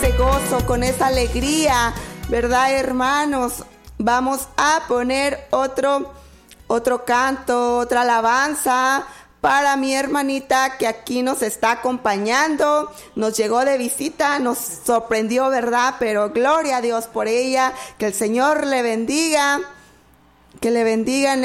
ese gozo, con esa alegría, ¿verdad, hermanos? Vamos a poner otro canto, otra alabanza para mi hermanita que aquí nos está acompañando. Nos llegó de visita, nos sorprendió, ¿verdad? Pero gloria a Dios por ella, que el Señor le bendiga, que le bendiga